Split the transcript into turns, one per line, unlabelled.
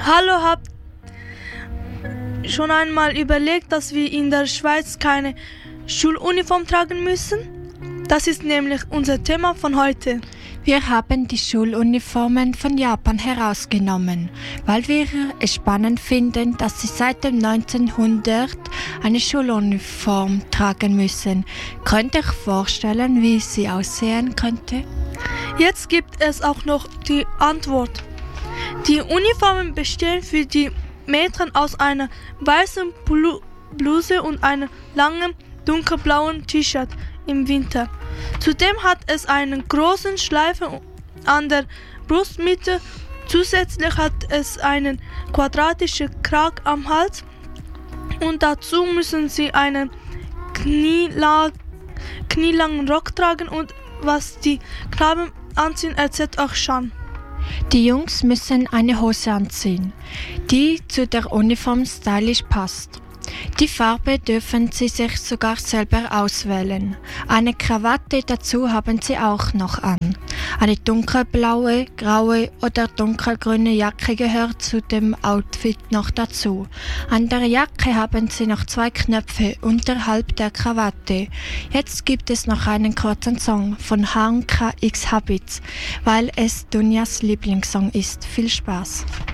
Hallo, habt schon einmal überlegt, dass wir in der Schweiz keine Schuluniform tragen müssen? Das ist nämlich unser Thema von heute.
Wir haben die Schuluniformen von Japan herausgenommen, weil wir es spannend finden, dass sie seit dem 1900 eine Schuluniform tragen müssen. Könnt ihr euch vorstellen, wie sie aussehen könnte?
Jetzt gibt es auch noch die Antwort. Die Uniformen bestehen für die Mädchen aus einer weißen Bluse und einem langen dunkelblauen T-Shirt im Winter. Zudem hat es einen großen Schleifen an der Brustmitte. Zusätzlich hat es einen quadratischen Kragen am Hals und dazu müssen sie einen knielangen Rock tragen und was die Knaben anziehen, erzählt auch Sean.
Die Jungs müssen eine Hose anziehen, die zu der Uniform stylisch passt. Die Farbe dürfen sie sich sogar selber auswählen. Eine Krawatte dazu haben sie auch noch an. Eine dunkelblaue, graue oder dunkelgrüne Jacke gehört zu dem Outfit noch dazu. An der Jacke haben sie noch 2 Knöpfe unterhalb der Krawatte. Jetzt gibt es noch einen kurzen Song von Hanka X Habits, weil es Dunjas Lieblingssong ist. Viel Spaß!